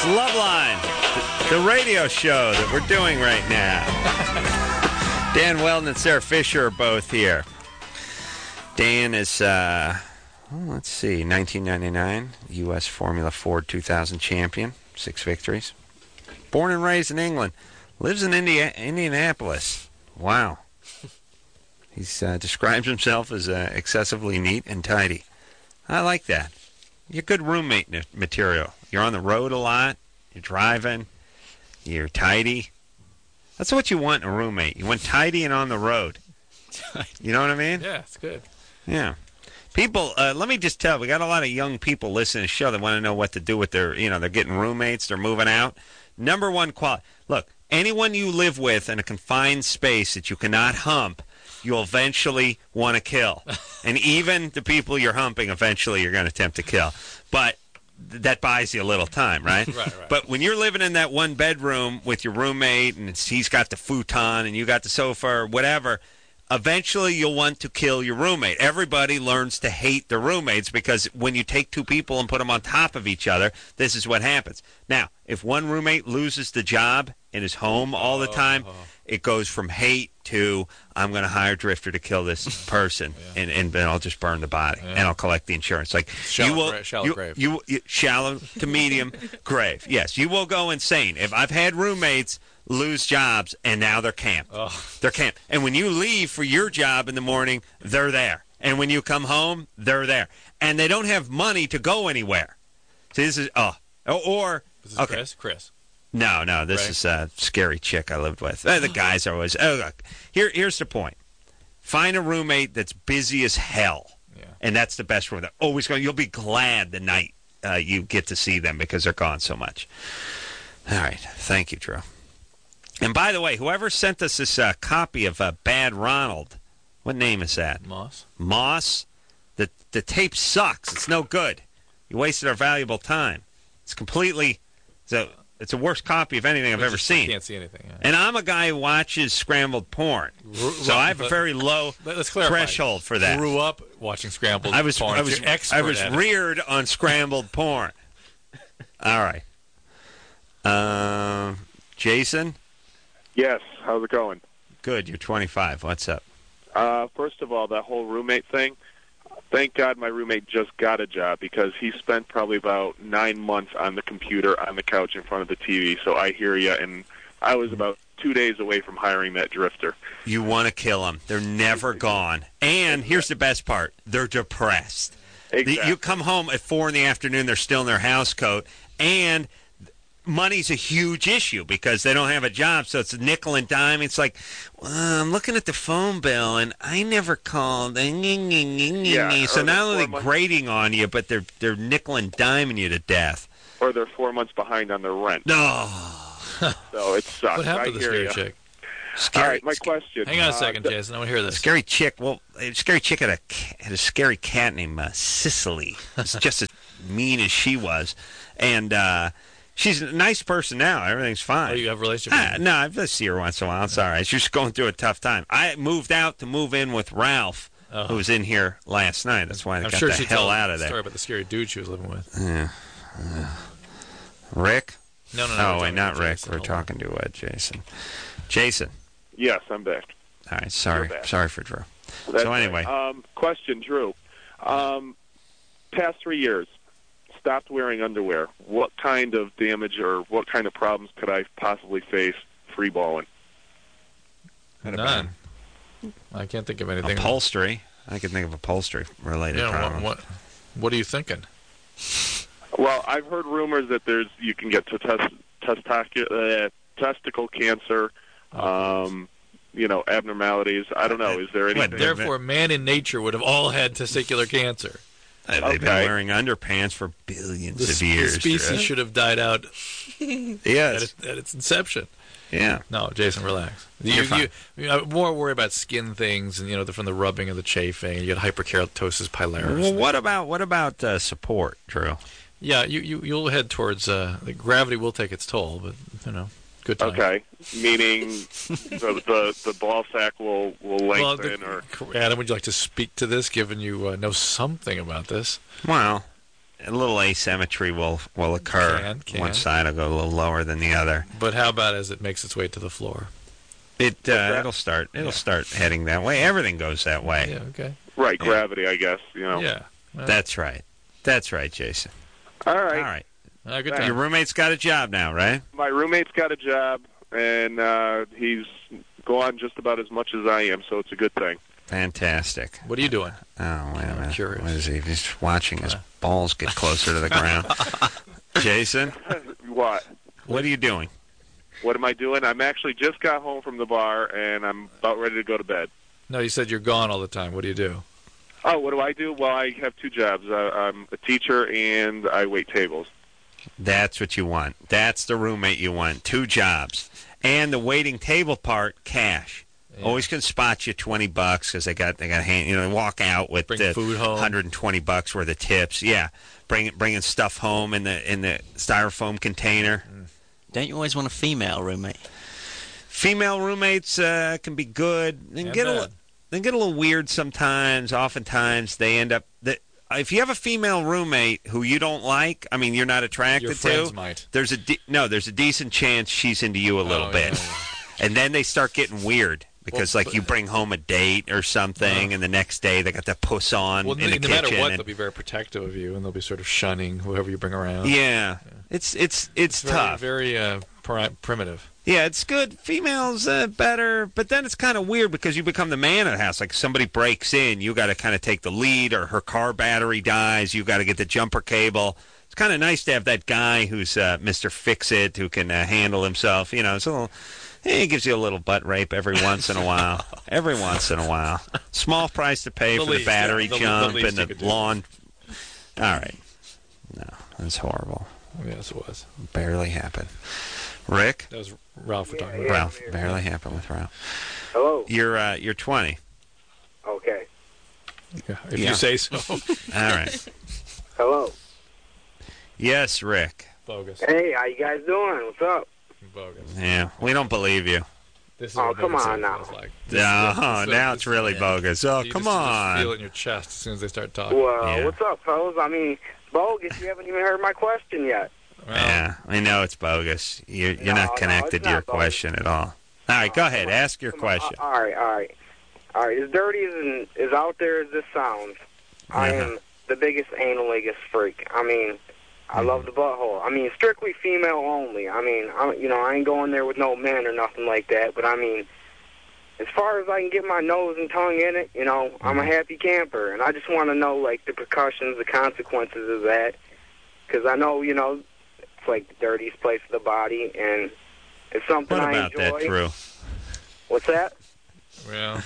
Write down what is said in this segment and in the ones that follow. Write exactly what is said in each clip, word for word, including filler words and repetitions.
It's Loveline, the, the radio show that we're doing right now. Dan Weldon and Sarah Fisher are both here. Dan is, uh, well, let's see, nineteen ninety-nine U S Formula Ford two thousand champion, six victories. Born and raised in England, lives in India, Indianapolis. Wow. He uh, describes himself as uh, excessively neat and tidy. I like that. You're good roommate material. You're on the road a lot. You're driving. You're tidy. That's what you want in a roommate. You want tidy and on the road. You know what I mean? Yeah, it's good. Yeah. People, uh, let me just tell, we got a lot of young people listening to the show that want to know what to do with their, you know, they're getting roommates, they're moving out. Number one quality. Look, anyone you live with in a confined space that you cannot hump, you'll eventually want to kill. And even the people you're humping, eventually you're going to attempt to kill. But th- that buys you a little time, right? Right, right. But when you're living in that one bedroom with your roommate and it's, he's got the futon and you got the sofa or whatever, eventually you'll want to kill your roommate. Everybody learns to hate their roommates because when you take two people and put them on top of each other, this is what happens. Now, if one roommate loses the job and is home all the time, oh. it goes from hate to I'm going to hire Drifter to kill this person, yeah. and, and then I'll just burn the body, yeah. and I'll collect the insurance. Like shallow, you will, gra- shallow you, grave. You, you, shallow to medium grave. Yes, you will go insane. If I've had roommates lose jobs, and now they're camped. Oh. They're camped. And when you leave for your job in the morning, they're there. And when you come home, they're there. And they don't have money to go anywhere. So this is, oh, or, this is okay. Chris? Chris. No, no, this right. is a scary chick I lived with. Uh, the guys are always, oh, look, here, here's the point. Find a roommate that's busy as hell. Yeah. And that's the best roommate. Always going, you'll be glad the night uh, you get to see them because they're gone so much. All right. Thank you, Drew. And by the way, whoever sent us this uh, copy of uh, Bad Ronald, what name is that? Moss. Moss? The, the tape sucks. It's no good. You wasted our valuable time. It's completely... So. It's the worst copy of anything I've I ever just, seen. I can't see anything. Yeah. And I'm a guy who watches scrambled porn. Ru- so I have a very low let's clarify. threshold for that. Grew up watching scrambled I was, porn. I was, You're expert I was at reared on scrambled porn. All right. Uh, Jason? Yes. How's it going? Good. You're twenty-five. What's up? Uh, first of all, that whole roommate thing, thank God my roommate just got a job because he spent probably about nine months on the computer, on the couch in front of the T V. So I hear you, and I was about two days away from hiring that drifter. You want to kill them. They're never gone. And here's the best part. They're depressed. Exactly. The, you come home at four in the afternoon, they're still in their house coat, and money's a huge issue because they don't have a job, so it's a nickel and dime. It's like, well, I'm looking at the phone bill, and I never called. Yeah, so not only months, grating on you, but they're they're nickel and diming you to death. Or they're four months behind on their rent. No. So it sucks. What happened I to the hear scary you. chick? Scary, All right, my question. Hang on a uh, second, th- Jason. I want to hear this. Scary chick. Well, a scary chick had a had a scary cat named uh, Sicily. It's just as mean as she was, and uh, she's a nice person now. Everything's fine. Oh, you have a relationship? Ah, no, I just see her once in a while. It's all right. She's just going through a tough time. I moved out to move in with Ralph, oh. who was in here last night. That's why I I'm got sure the she hell told out of a there. story about the scary dude she was living with. Yeah. Uh, Rick? No, no, no. Oh, we're wait, not talking Rick. Jason. We're Hold talking to uh, Jason. Jason. Yes, I'm back. All right, sorry. back. Sorry for Drew. That's so anyway. Right. Um, question, Drew. Um, past three years, stopped wearing underwear. What kind of damage or what kind of problems could I possibly face free balling? on. None. I can't think of anything. Upholstery. I can think of upholstery-related Yeah, problems. what, what, what are you thinking? Well, I've heard rumors that there's you can get to test, testicle, uh, testicle cancer, um, you know, abnormalities. I don't know. Is there anything? What, Therefore, man in nature would have all had testicular cancer. Uh, They've been Okay. wearing underpants for billions The, of the years. species Drew. should have died out Yes. at, its, at its inception. Yeah. No, Jason, relax. You're You, fine. you, I'm more worried about skin things, and you know, the, from the rubbing and the chafing. You get hyperkeratosis pilaris. Well, what about what about uh, support, Drew? Yeah, you, you you'll head towards uh, the gravity will take its toll, but you know, good time. Okay, meaning the, the the ball sack will will Well, lengthen the- or Adam, would you like to speak to this, given you uh, know something about this? Well, a little asymmetry will will occur. Can, can. One side will go a little lower than the other. But how about as it makes its way to the floor? It uh, it'll start it'll Yeah. start heading that way. Everything goes that way. Yeah, okay. Right, Yeah. gravity, I guess. You know. Yeah. Well, That's right. That's right, Jason. All All right. right. uh, good Your time. Your roommate's got a job now, right? My roommate's got a job, and uh, he's gone just about as much as I am, so it's a good thing. Fantastic. What are you doing? Oh, wait a I'm minute. curious. What is he? He's watching his Uh. balls get closer to the ground. Jason, What? what are you doing? What am I doing? I'm actually just got home from the bar, and I'm about ready to go to bed. No, you said you're gone all the time. What do you do? Oh, what do I do? Well, I have two jobs. Uh, I'm a teacher, and I wait tables. That's what you want. That's the roommate you want. Two jobs. And the waiting table part, cash. Yeah. Always can spot you twenty bucks because they got they got hand, you know, they walk out with Bring the food home. one hundred twenty bucks worth of tips. Yeah, bring bringing stuff home in the in the styrofoam container. Don't you always want a female roommate? Female roommates uh, can be good. They can And get a bad. li- they can get a little weird sometimes. Oftentimes they end up that if you have a female roommate who you don't like, I mean you're not attracted Your friends to. might. There's a de- no. There's a decent chance she's into you a little Oh, bit, yeah, yeah. and then they start getting weird because Well, like you bring home a date or something, Uh. and the next day they got the puss on Well, in no, the no kitchen. matter what, and- they'll be very protective of you, and they'll be sort of shunning whoever you bring around. yeah, it's it's it's very, tough. Very uh, pri- primitive. Yeah, it's good. Females uh, better, but then it's kind of weird because you become the man of the house. Like somebody breaks in, you got to kind of take the lead, or her car battery dies, you got to get the jumper cable. It's kind of nice to have that guy who's uh, Mister Fix-It who can uh, handle himself. You know, it's a little. He gives you a little butt rape every once in a while. Every once in a while. Small price to pay The for least, the battery yeah, the- the jump least and you the could do. lawn. All right. No, that's horrible. Yes, it was. Barely happened. Rick? That was Ralph we're talking Yeah, about. Ralph, barely happened with Ralph. Hello. You're uh, you're twenty. Okay. Yeah, if Yeah. you say so. All right. Hello. Yes, Rick. Bogus. Hey, how you guys doing? What's up? Bogus. Yeah, we don't believe you. This is Oh, what come bogus on is- now. is like. No, This- this- now this- it's really yeah. bogus. Oh, You come just, you just feel it on. in your chest as soon as they start talking. Well, Yeah. what's up, fellas? I mean, bogus. You haven't even heard my question yet. Well, Yeah, I know it's bogus. You're, you're No, not no, connected it's to your not bogus. question at all. All right, go ahead. Ask your Come on, question. uh, all right, all right. All right, as dirty as, and, as out there as this sounds, I Uh-huh. am the biggest analegous freak. I mean, I Mm-hmm. love the butthole. I mean, strictly female only. I mean, I, you know, I ain't going there with no men or nothing like that, but I mean, as far as I can get my nose and tongue in it, you know, I'm Mm-hmm. a happy camper, and I just want to know, like, the repercussions, the consequences of that, because I know, you know, it's like the dirtiest place of the body, and it's something What I about enjoy. that, Drew? What's that? well,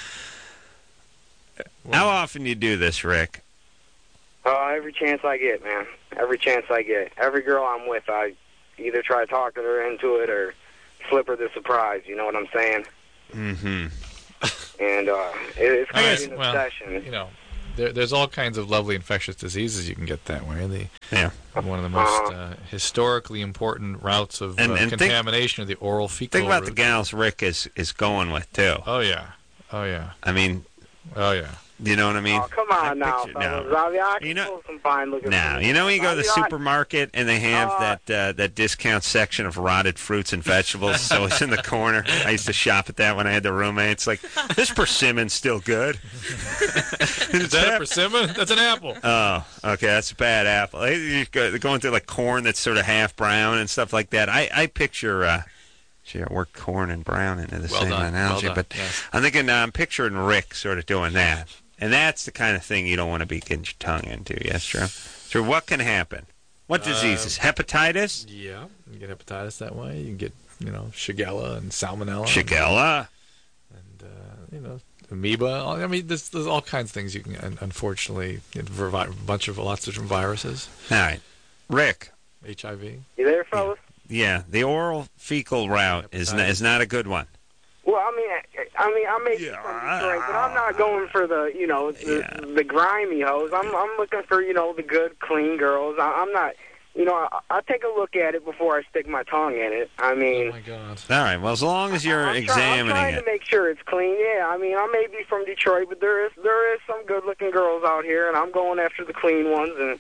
How often do you do this, Rick? Uh, every chance I get, man. Every chance I get. Every girl I'm with, I either try to talk her into it or slip her the surprise, you know what I'm saying? Mm-hmm. And uh, it, it's I kind guess, of an well, obsession. you know, there, there's all kinds of lovely infectious diseases you can get that way. The Yeah. one of the most uh, historically important routes of And- uh, and think- contamination of the oral fecal. Think about the route. gals Rick is, is going with, too. Oh yeah, oh yeah, I mean, oh yeah. you know what I mean? Oh, come I on now, picture- fellas. no. I mean, I can You know- pull some fine looking No, you know when you go to the I mean, I- supermarket and they have Uh, that uh, that discount section of rotted fruits and vegetables, so it's in the corner. I used to shop at that when I had the roommates. Like, this persimmon's still good. Is that a persimmon? That's an apple. Oh, okay, that's a bad apple. They- You're go- they're going through like corn that's sort of half brown and stuff like that. I, I picture, uh, gee, I worked corn and brown into the Well same done, analogy, well done, but yes. I'm thinking, uh, I'm picturing Rick sort of doing that. And that's the kind of thing you don't want to be getting your tongue into, yes, Drew? Drew, what can happen? What Uh, diseases? Hepatitis? Yeah, you can get hepatitis that way. You can get, you know, Shigella and Salmonella. Shigella? And, uh, you know, amoeba. All- I mean, there's, there's all kinds of things you can, un- unfortunately, you know, for a vi- bunch of lots of different viruses. All right. Rick, H I V. You there, fellas? yeah, the oral fecal route is not, is not a good one. Well, I mean, I, I mean, I may be Yeah. from Detroit, but I'm not going for the, you know, the, Yeah. the grimy hoes. I'm, I'm looking for, you know, the good, clean girls. I, I'm not, you know, I, I take a look at it before I stick my tongue in it. I Oh mean, my God. All right, well, as long as you're I'm, try, I'm examining trying it. to make sure it's clean. Yeah, I mean, I may be from Detroit, but there is there is some good-looking girls out here, and I'm going after the clean ones. And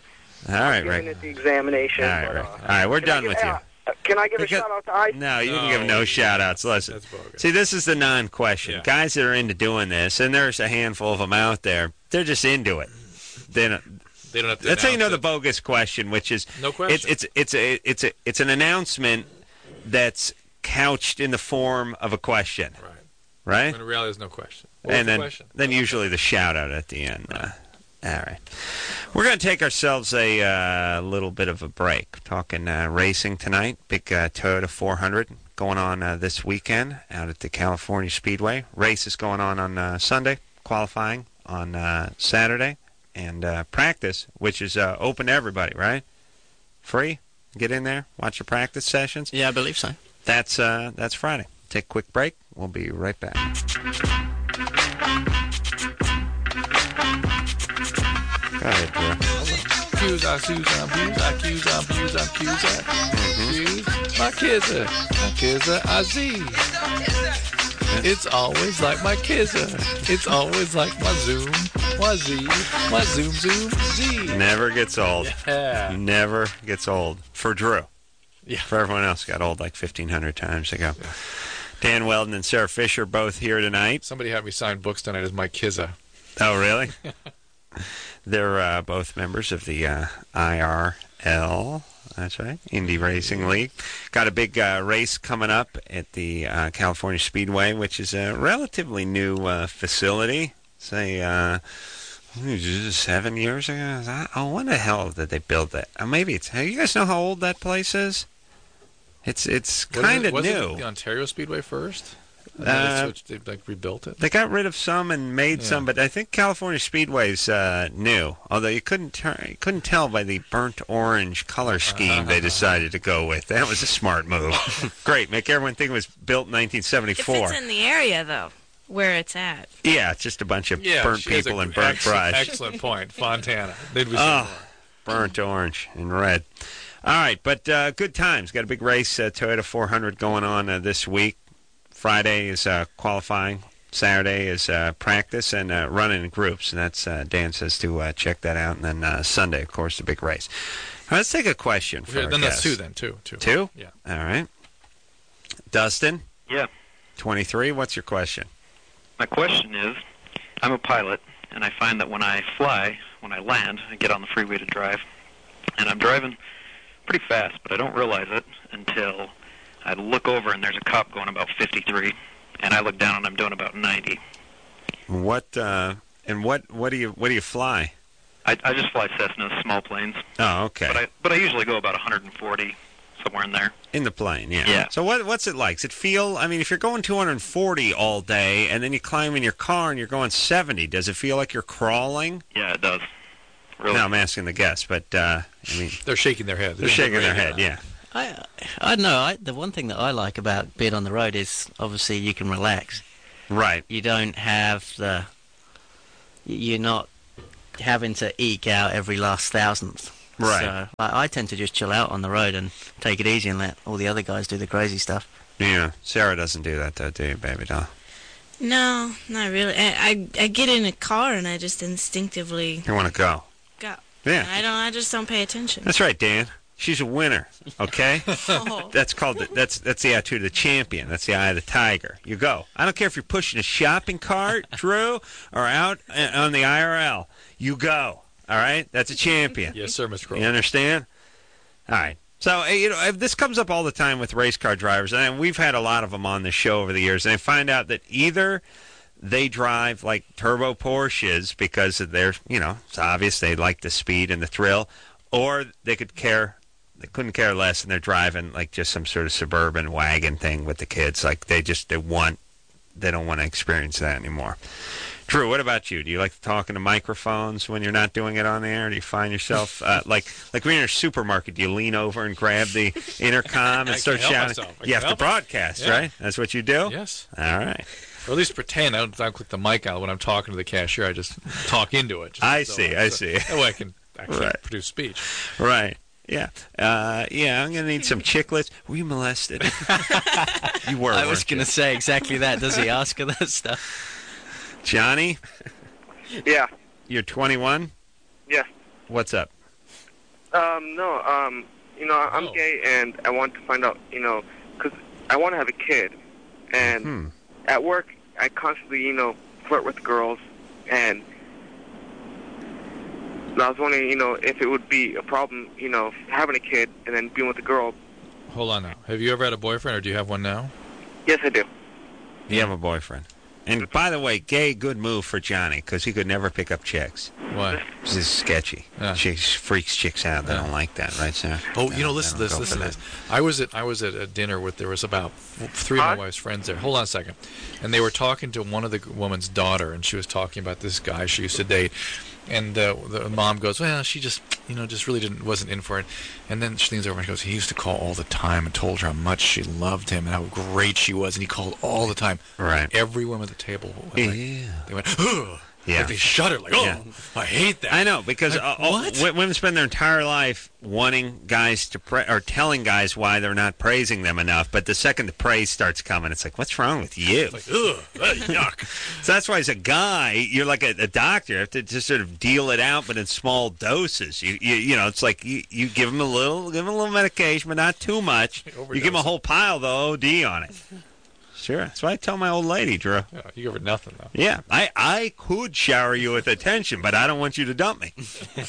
All right, giving Rick. it the examination. All right, but, Rick. uh, All right, we're can I done give- with you. uh, Can I give Because- a shout out to Ice? No, you can No. give no shout-outs. Listen. That's bogus. See, this is the non-question. Yeah. Guys that are into doing this, and there's a handful of them out there, they're just into it. They don't, They don't have to that's how you know announce the it. bogus question, which is No question. It's it's it's a it's a it's an announcement that's couched in the form of a question, Right. right? When in reality, there's no question. What was And the then question? then usually the shout out at the end. Uh, all right, we're going to take ourselves a uh, little bit of a break. Talking uh, racing tonight. Big uh, Toyota four hundred going on uh, this weekend out at the California Speedway. Race is going on on uh, Sunday. Qualifying on uh, Saturday, and uh, practice, which is uh, open to everybody, right? Free. Get in there, watch the practice sessions. Yeah, I believe so. That's uh, that's Friday. Take a quick break. We'll be right back. Go ahead, Drew. Q's, I, Q's, I'm Q's, I, Q's, I'm Q's, I'm Q's, I, Q's, my kids are, my kids are, I, Z. It's always like my kids are. It's always like my Zoom, my Z, my Zoom, Zoom, Z. Never gets old. Yeah. Never gets old. For Drew. Yeah. For everyone else, got old like fifteen hundred times ago. Dan Weldon and Sarah Fisher both here tonight. Somebody had me sign books tonight as Mike Kizza. Oh, really? They're uh, both members of the uh, I R L. That's right, Indy Racing League. Got a big uh, race coming up at the uh, California Speedway, which is a relatively new uh, facility. Say, uh, seven years ago. Oh, when the hell did they build that? Oh, maybe it's. You guys know how old that place is? It's it's kind of was new. it the Ontario Speedway first? And Uh, then they switched, they like rebuilt it. They got rid of some and made Yeah. some, but I think California Speedway's uh, new. Although you couldn't tur- you couldn't tell by the burnt orange color scheme they decided to go with. That was a smart move. Great, make everyone think it was built in nineteen If seventy-four. it's in the area, though, where it's at. Yeah, it's just a bunch of Yeah, burnt she has people a and burnt excellent, brush. Excellent point, Fontana. They'd be Oh, similar. burnt orange and red. All right, but uh, good times. Got a big race, uh, Toyota four hundred going on uh, this week. Friday is uh, qualifying. Saturday is uh, practice and uh, running in groups. And that's uh, Dan says to uh, check that out. And then uh, Sunday, of course, the big race. All right, let's take a question for Here, our then that's guests. two. Then two, two. Two? Yeah. All right. Dustin, Yeah. twenty-three. What's your question? My question is, I'm a pilot, and I find that when I fly, when I land, I get on the freeway to drive, and I'm driving pretty fast, but I don't realize it until I look over and there's a cop going about fifty-three, and I look down and I'm doing about ninety. What uh, and what what do you what do you fly? I, I just fly Cessnas, small planes, Oh, okay. but I but I usually go about one hundred forty, somewhere in there. In the plane, yeah. Yeah. So what what's it like? Does it feel? I mean, if you're going two hundred forty all day and then you climb in your car and you're going seventy, does it feel like you're crawling? Yeah, it does. Really. No, I'm asking the guests, but uh, I mean, They're shaking their head. they're shaking their head. Yeah. I I don't know. I, the one thing that I like about being on the road is obviously you can relax. Right. You don't have the. You're not having to eke out every last thousandth. Right. So I, I tend to just chill out on the road and take it easy and let all the other guys do the crazy stuff. Yeah. Sarah doesn't do that though, do you, baby doll? No, not really. I, I, I get in a car and I just instinctively You want to go? go. Yeah. And I don't. I just don't pay attention. That's right, Dan. She's a winner. Okay. Oh. That's called the, that's that's the attitude of the champion. That's the eye of the tiger. You go. I don't care if you're pushing a shopping cart, Drew, or out uh, on the I R L. You go. All right. That's a champion. Yes, sir, Mister Crow. You understand? All right. So, uh, you know, if this comes up all the time with race car drivers, and we've had a lot of them on this show over the years, and I find out that either they drive like turbo Porsches because of their, you know, it's obvious they like the speed and the thrill, or they could care, they couldn't care less, and they're driving like just some sort of suburban wagon thing with the kids. Like they just, they want, they don't want to experience that anymore. Drew, what about you? Do you like to talk into microphones when you're not doing it on the air? Do you find yourself uh, like like when you're in a supermarket? Do you lean over and grab the intercom and I start can't help shouting? myself. I You have can't to help it. broadcast, Yeah. right? That's what you do. Yes. All right. Or at least pretend. I don't, I don't click the mic out when I'm talking to the cashier. I just talk into it. Just I so- see, I so- see. That way I can actually Right. produce speech. Right. Yeah. Uh, yeah. I'm gonna need some chiclets. Were you molested? You were. I was weren't going you? to say exactly that. Does he ask her that stuff? Johnny, Yeah. you're twenty-one. Yeah. What's up? Um, no, um, you know, I'm Oh. gay, and I want to find out, you know, because I want to have a kid. And Hmm. at work, I constantly, you know, flirt with girls, and I was wondering, you know, if it would be a problem, you know, having a kid and then being with a girl. Hold on now. Have you ever had a boyfriend, or do you have one now? Yes, I do. You have a boyfriend. And by the way, gay, good move for Johnny, because he could never pick up chicks. Why? This is sketchy. Yeah. Chicks freaks chicks out. They Yeah. don't like that, right, sir? Oh, They you know, don't- listen they to this. don't go Listen for to this. I was at I was at a dinner with there was about f- three of my Huh? wife's friends there. Hold on a second, and they were talking to one of the woman's daughter, and she was talking about this guy she used to date, and uh, the mom goes, "Well, she just you know just really didn't wasn't in for it," and then she leans over and goes, "He used to call all the time and told her how much she loved him and how great she was, and he called all the time." Right. Every woman at the table, went like, Yeah. they went, "Ugh." Yeah. Like they shuddered, like, "Oh, Yeah. I hate that." I know, because Like, uh, all- what? w- women spend their entire life wanting guys to pra- or telling guys why they're not praising them enough, but the second the praise starts coming, it's like, what's wrong with you? Like, ugh, uh, yuck. So that's why, as a guy, you're like a, a doctor. You have to just sort of deal it out, but in small doses. You you, you know, it's like you, you give them a little, give them a little medication, but not too much. You give them a Overdose. whole pile, though, O D on it. Sure, that's what I tell my old lady, Drew. Yeah, you give her nothing though. Yeah, I, I could shower you with attention, but I don't want you to dump me.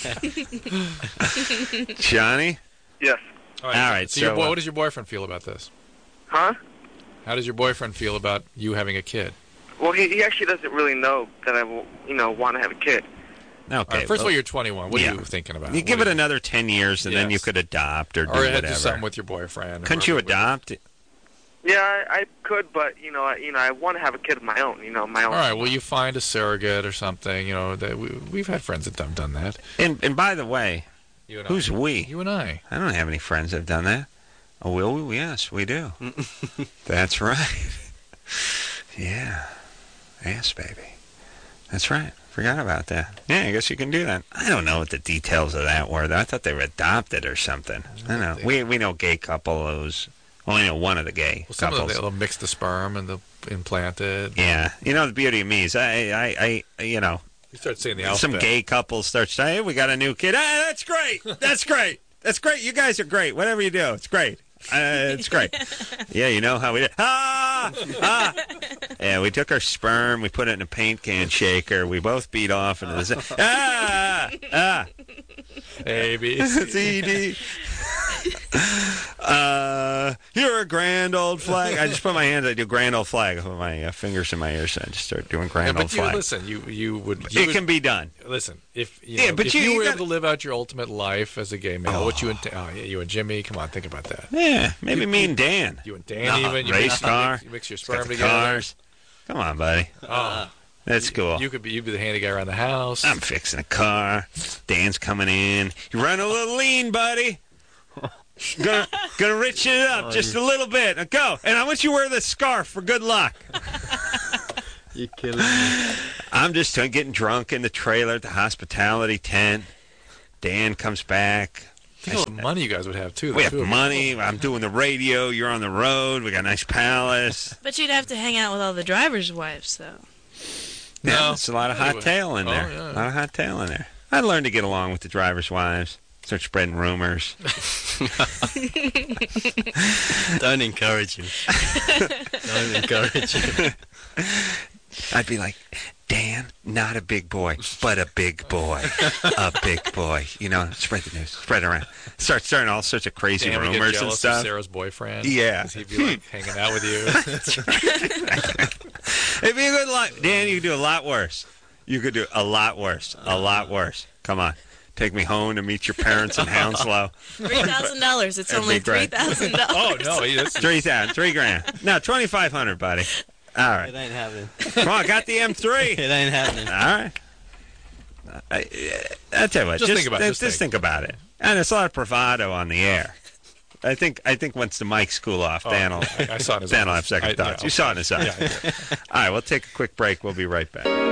Johnny? Yes. All All right, So, your so, boy, uh, what does your boyfriend feel about this? Huh? How does your boyfriend feel about you having a kid? Well, he, he actually doesn't really know that I, will, you know, want to have a kid. Okay. All right, first of all, well, you're twenty-one. What yeah. are you thinking about? you give What it do another ten years, and then you Yes. could adopt or do Or you had to whatever. do something with your boyfriend. or Couldn't you whatever. adopt? Yeah, I, I could, but you know, I, you know, I want to have a kid of my own. You know, my own. All right. Well, you find a surrogate or something. You know, that we, we've had friends that have done that. And and by the way, You and who's I. we? You and I. I don't have any friends that have done that. Oh, will we? Yes, we do. That's right. Yeah. Yes, baby. That's right. Forgot about that. Yeah, I guess you can do that. I don't know what the details of that were, though. I thought they were adopted or something. I don't know. We we know gay couple who's... Well, we know one of the gay Well, some couples. of them they'll mix the sperm and they'll implant it. Yeah. You know, the beauty of me is I, I, I you know, You start saying the alphabet. some gay couples start saying, hey, we got a new kid. Ah, that's great. That's great. That's great. You guys are great. Whatever you do, it's great. Uh, it's great. Yeah, you know how we did. Ah! Ah! Yeah, we took our sperm, we put it in a paint can shaker, we both beat off into the... Ah! Ah! A, B, C. C, D. Uh, you're a grand old flag. I just put my hands, I do grand old flag. I put my uh, fingers in my ears, and I just start doing Yeah, grand old but you flag. listen. You you would. You It would, can be done. Listen, if you, Yeah, know, but if you- you, you were gotta- able to live out your ultimate life as a gay male, what you and oh, yeah, you and Jimmy, come on, think about that. Yeah, maybe me and Dan. You and Dan No, even you race mix, car. You mix, you mix your Got sperm the together. cars. Come on, buddy. Oh, That's cool. you could be you'd be the handy guy around the house. I'm fixing a car. Dan's coming in. You're running a little lean, buddy. Gonna, gonna rich it up just a little bit. Now go. And I want you to wear this scarf for good luck. You're killing me. I'm just getting drunk in the trailer at the hospitality tent. Dan comes back. Think of all the money you guys would have too. the We have two of you. money. I'm doing the radio. You're on the road. We got a nice palace. But you'd have to hang out with all the drivers' wives, though. Yeah, No. there's a lot of Yeah, you hot would. tail in Oh, there. yeah. A lot of hot tail in there. I learned to get along with the drivers' wives. Start spreading rumors. Don't encourage him. Don't encourage him. I'd be like, Dan, not a big boy, but a big boy. A big boy. You know, spread the news. Spread it around. Start starting all sorts of crazy Dan would get rumors and jealous of stuff. Sarah's boyfriend. Yeah. 'cause he'd be like hanging out with you. It'd be a good lot. Dan, you could do a lot worse. You could do a lot worse. A lot worse. Come on. Take me home to meet your parents in Hounslow. Three thousand dollars. It's That'd only be great. three thousand Oh dollars. no, he- that's Three thousand, three grand. No, twenty-five hundred, buddy. All right. It ain't happening. Come on, got the M three. It ain't happening. All right. I, I tell you what, Just just, think about it, just, just think. about it. And it's a lot of bravado on the air. I think I think once the mics cool off, Oh, Dan will, I- I saw it in his Dan will eyes. have second I- yeah, thoughts. You saw it in his eyes. yeah, I did. All right, we'll take a quick break. We'll be right back.